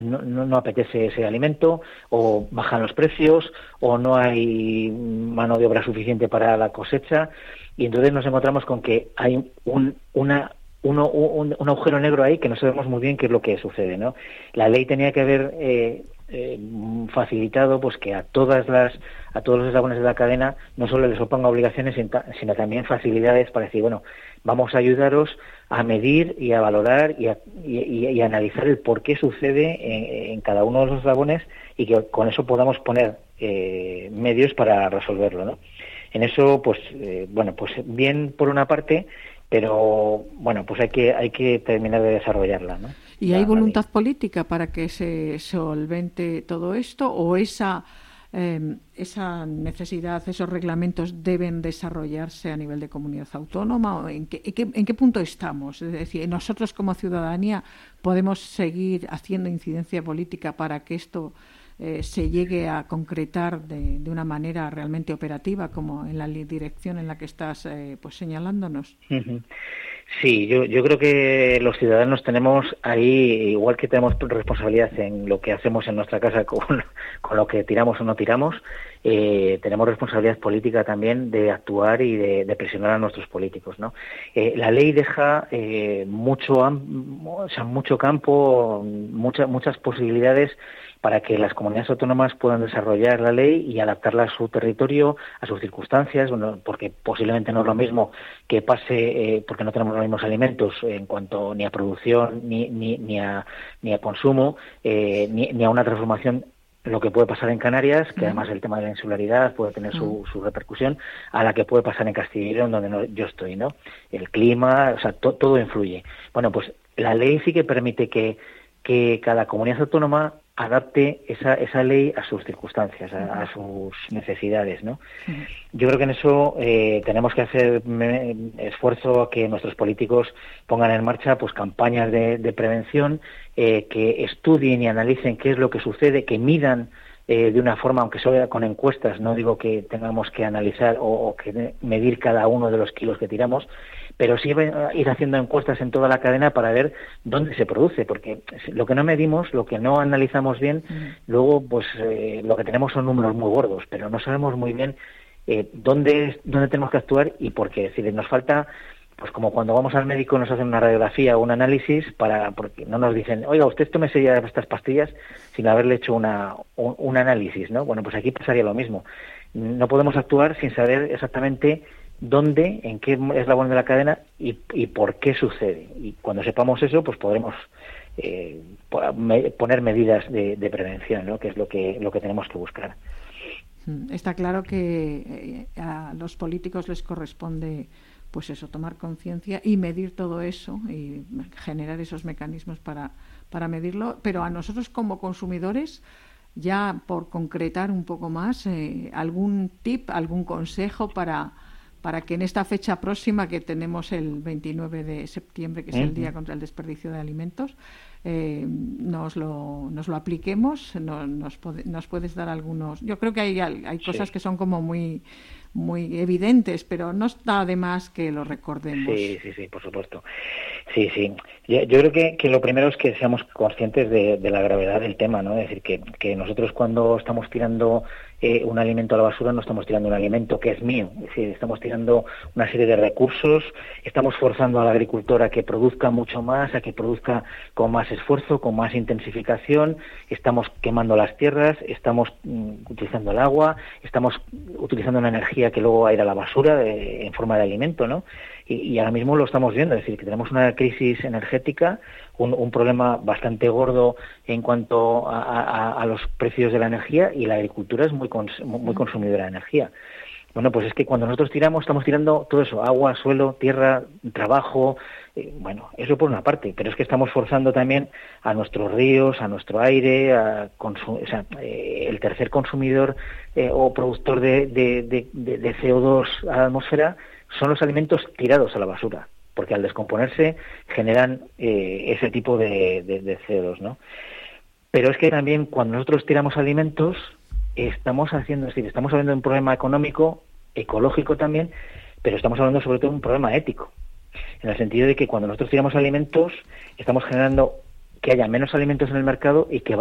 no apetece ese alimento, o bajan los precios, o no hay mano de obra suficiente para la cosecha, y entonces nos encontramos con que hay un agujero negro ahí que no sabemos muy bien qué es lo que sucede, ¿no? La ley tenía que haber facilitado pues que a todos los eslabones de la cadena no solo les oponga obligaciones, sino también facilidades para decir, bueno, vamos a ayudaros a medir y a valorar y a analizar el por qué sucede en cada uno de los eslabones, y que con eso podamos poner medios para resolverlo, ¿no? En eso, pues bien por una parte, pero bueno, pues hay que terminar de desarrollarla, ¿no? ¿Y hay voluntad política para que se solvente todo esto, o esa necesidad, esos reglamentos deben desarrollarse a nivel de comunidad autónoma? ¿O en qué punto estamos? Es decir, nosotros como ciudadanía podemos seguir haciendo incidencia política para que esto se llegue a concretar de una manera realmente operativa, como en la dirección en la que estás pues señalándonos. Uh-huh. Sí, yo creo que los ciudadanos tenemos ahí, igual que tenemos responsabilidad en lo que hacemos en nuestra casa con lo que tiramos o no tiramos, tenemos responsabilidad política también de actuar y de presionar a nuestros políticos, ¿no? La ley deja mucho campo, muchas posibilidades para que las comunidades autónomas puedan desarrollar la ley y adaptarla a su territorio, a sus circunstancias, bueno, porque posiblemente no es lo mismo que pase, porque no tenemos los mismos alimentos en cuanto ni a producción, ni a consumo, ni a una transformación, lo que puede pasar en Canarias, que además el tema de la insularidad puede tener su repercusión, a la que puede pasar en Castilla y León, donde yo estoy, ¿no? El clima, o sea, todo influye. Bueno, pues la ley sí que permite que cada comunidad autónoma adapte esa ley a sus circunstancias, a sus necesidades, ¿no? Yo creo que en eso tenemos que hacer esfuerzo a que nuestros políticos pongan en marcha pues campañas de prevención, que estudien y analicen qué es lo que sucede, que midan de una forma, aunque sea con encuestas, no digo que tengamos que analizar o que medir cada uno de los kilos que tiramos, pero sí ir haciendo encuestas en toda la cadena para ver dónde se produce, porque lo que no medimos, lo que no analizamos bien, luego pues lo que tenemos son números muy gordos, pero no sabemos muy bien dónde tenemos que actuar y por qué. Es decir, nos falta, pues como cuando vamos al médico nos hacen una radiografía o un análisis, porque no nos dicen, oiga, usted tómese ya estas pastillas sin haberle hecho un análisis, ¿no? Bueno, pues aquí pasaría lo mismo. No podemos actuar sin saber exactamente dónde, en qué eslabón de la cadena y por qué sucede. Y cuando sepamos eso, pues podremos poner medidas de prevención, ¿no? Que es lo que tenemos que buscar. Está claro que a los políticos les corresponde pues eso, tomar conciencia y medir todo eso y generar esos mecanismos para medirlo, pero a nosotros como consumidores, ya por concretar un poco más, algún tip, algún consejo para que en esta fecha próxima que tenemos el 29 de septiembre, que es el Día contra el Desperdicio de Alimentos, nos lo apliquemos. Nos puedes dar algunos. Yo creo que hay cosas que son como muy evidentes, pero no está de más que lo recordemos. Sí, por supuesto. Sí. Yo creo que lo primero es que seamos conscientes de la gravedad del tema, ¿no? Es decir, que nosotros cuando estamos tirando un alimento a la basura no estamos tirando un alimento que es mío, es decir, estamos tirando una serie de recursos, estamos forzando al agricultor a que produzca mucho más, a que produzca con más esfuerzo, con más intensificación, estamos quemando las tierras, estamos utilizando el agua, estamos utilizando una energía que luego va a ir a la basura en forma de alimento, ¿no? Y ahora mismo lo estamos viendo, es decir, que tenemos una crisis energética, un problema bastante gordo en cuanto a los precios de la energía, y la agricultura es muy consumidora de energía. Bueno, pues es que cuando nosotros estamos tirando todo eso, agua, suelo, tierra, trabajo, eso por una parte, pero es que estamos forzando también a nuestros ríos, a nuestro aire, el tercer consumidor o productor de CO2 a la atmósfera son los alimentos tirados a la basura, porque al descomponerse generan ese tipo de CO2, ¿no? Pero es que también cuando nosotros tiramos alimentos estamos hablando de un problema económico, ecológico también, pero estamos hablando sobre todo de un problema ético, en el sentido de que cuando nosotros tiramos alimentos estamos generando que haya menos alimentos en el mercado y que